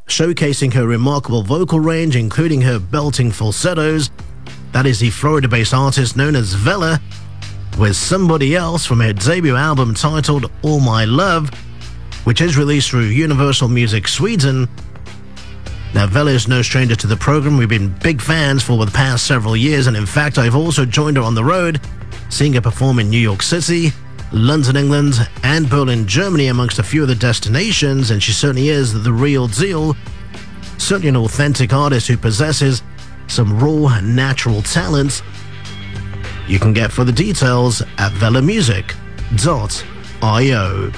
showcasing her remarkable vocal range, including her belting falsettos. That is the Florida-based artist known as Vella, with Somebody Else from her debut album titled All My Love, which is released through Universal Music Sweden. Now, Vella is no stranger to the program. We've been big fans for the past several years, and in fact, I've also joined her on the road, seeing her perform in New York City, London, England, and Berlin, Germany, amongst a few other destinations, and she certainly is the real deal. Certainly an authentic artist who possesses some raw, natural talent. You can get further details at vellamusic.io.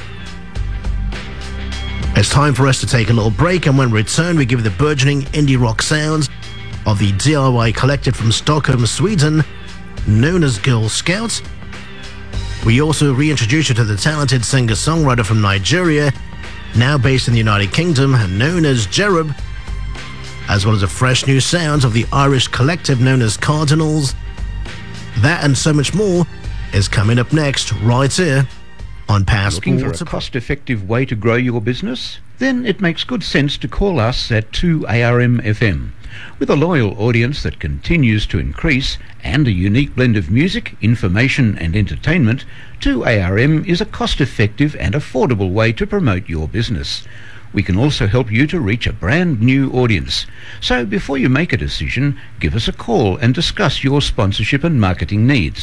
It's time for us to take a little break, and when we return, we give you the burgeoning indie rock sounds of the DIY collective from Stockholm, Sweden, known as Girl Scouts. We also reintroduce you to the talented singer-songwriter from Nigeria, now based in the United Kingdom, known as Jerub, as well as the fresh new sounds of the Irish collective known as Cardinals. That and so much more is coming up next, right here on Passport. Looking for a cost-effective way to grow your business? Then it makes good sense to call us at 2ARM FM. With a loyal audience that continues to increase and a unique blend of music, information and entertainment, 2ARM is a cost-effective and affordable way to promote your business. We can also help you to reach a brand new audience. So before you make a decision, give us a call and discuss your sponsorship and marketing needs.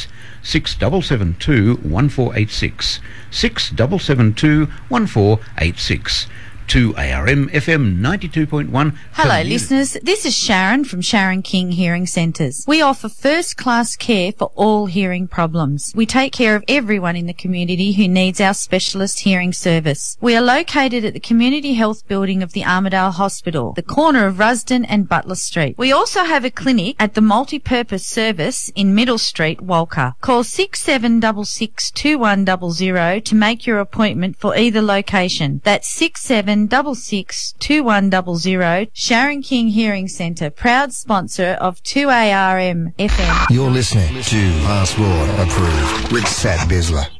6772-1486. 6772-1486. 2ARM FM 92.1. Hello listeners, this is Sharon from Sharon King Hearing Centres. We offer first-class care for all hearing problems. We take care of everyone in the community who needs our specialist hearing service. We are located at the Community Health Building of the Armidale Hospital, the corner of Rusden and Butler Street. We also have a clinic at the Multipurpose Service in Middle Street, Walker. Call 6766-2100 to make your appointment for either location. That's 6766-2100. Sharon King Hearing Centre, proud sponsor of 2ARM FM. You're listening to Passport Approved with Sat Bisler.